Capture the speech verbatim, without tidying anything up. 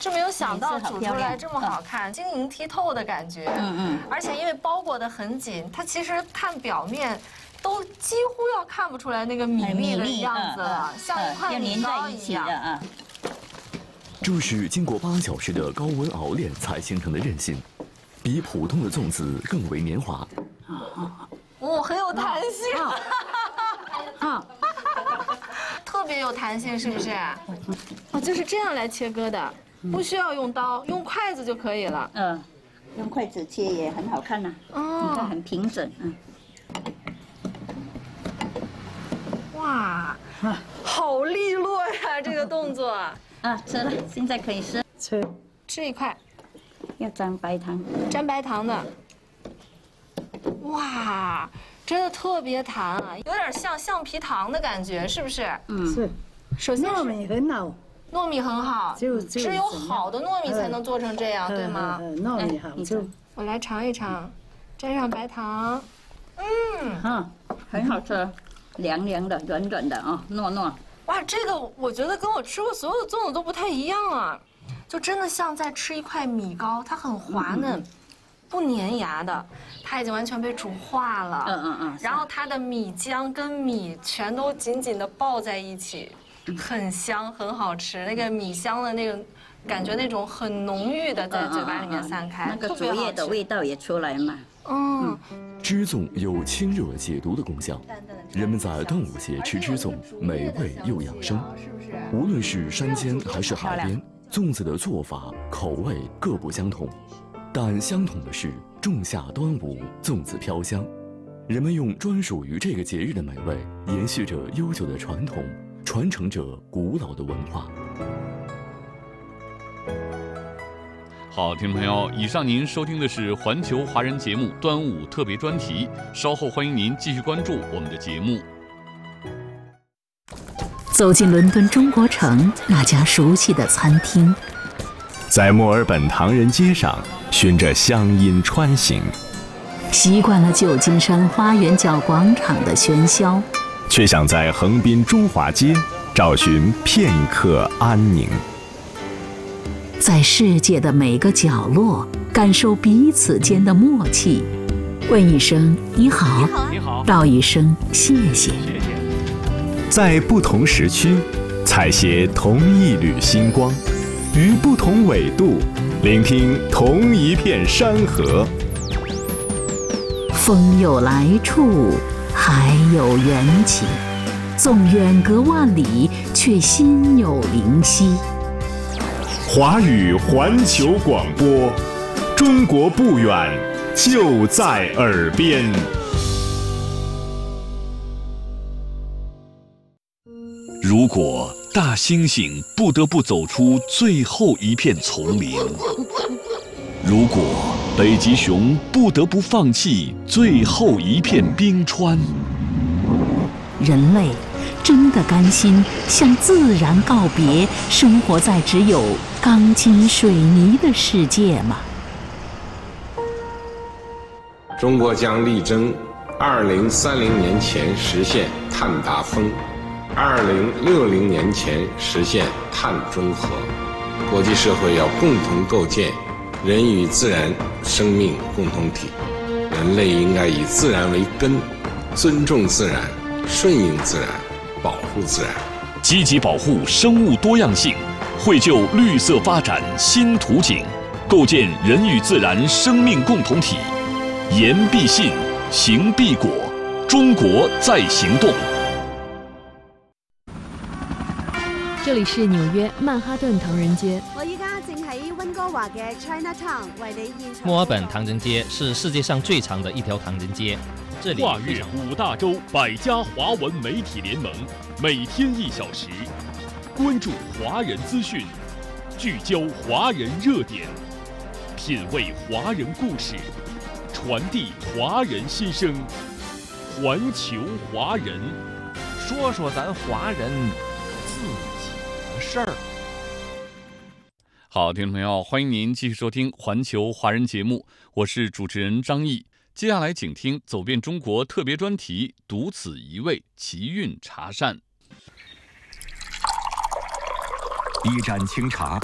真没有想到煮出来这么好看，晶莹剔透的感觉。嗯嗯。而且因为包裹得很紧，它其实看表面都几乎要看不出来那个米粒的样子了，像一块米糕一样。啊。 这是经过八小时的高温熬炼才形成的韧性，比普通的粽子更为黏滑。 哦，很有弹性。啊。特别有弹性，是不是？哦，就是这样来切割的，不需要用刀，用筷子就可以了。 嗯，用筷子切也很好看呐。哦，你看很平整。嗯。 哇，好利落呀，这个动作。 啊，吃了，现在可以吃。 吃，吃一块。 要沾白糖。 沾白糖的。哇。真的特别弹啊，有点像橡皮糖的感觉，是不是？ 嗯，是。 首先糯米很好， 糯米很好， 就只有好的糯米才能做成这样，对吗？ 糯米好，就我来尝一尝，沾上白糖， 嗯，啊，很好吃，凉凉的，软软的啊，糯糯。 哇，这个我觉得跟我吃过所有的粽子都不太一样啊，就真的像在吃一块米糕，它很滑嫩。不粘牙的，它已经完全被煮化了。嗯嗯嗯。然后它的米浆跟米全都紧紧地抱在一起，很香，很好吃。那个米香的那个感觉，那种很浓郁的在嘴巴里面散开， 那个竹叶的味道也出来嘛。 嗯。 支粽有清热解毒的功效，人们在端午节吃支粽，美味又养生。无论是山间还是海边，粽子的做法、口味各不相同。但相同的是，仲夏端午，粽子飘香，人们用专属于这个节日的美味，延续着悠久的传统，传承着古老的文化。 好，听众朋友，以上您收听的是环球华人节目端午特别专题，稍后欢迎您继续关注我们的节目。 走进伦敦中国城那家熟悉的餐厅， 在墨尔本唐人街上循着乡音穿行， 习惯了旧金山花园角广场的喧嚣， 却想在横滨中华街找寻片刻安宁。 在世界的每个角落感受彼此间的默契，问一声你好，你好，道一声谢谢。 在不同时区采撷同一缕星光，于不同纬度聆听同一片山河。 风有来处，海有缘起，纵远隔万里，却心有灵犀。 华语环球广播，中国不远，就在耳边。 如果大猩猩不得不走出最后一片丛林，如果北极熊不得不放弃最后一片冰川， 人类真的甘心向自然告别，生活在只有钢筋水泥的世界吗？ 中国将力争二零三零年前实现碳达峰，二零六零年前实现碳中和。国际社会要共同构建人与自然生命共同体，人类应该以自然为根，尊重自然，顺应自然，保护自然， 积极保护生物多样性，绘就绿色发展新图景，构建人与自然生命共同体。言必信，行必果，中国在行动。 这里是纽约曼哈顿唐人街。 我依家正喺温哥华嘅 Chinatown 为你现场。 墨尔本唐人街是世界上最长的一条唐人街，这里跨越五大洲百家华文媒体联盟，每天一小时，关注华人资讯，聚焦华人热点，品味华人故事，传递华人心声。环球华人， 说说咱华人自己的事儿。 好，听众朋友，欢迎您继续收听环球华人节目，我是主持人张毅。接下来请听走遍中国特别专题，独此一味奇韵茶膳。 一盏清茶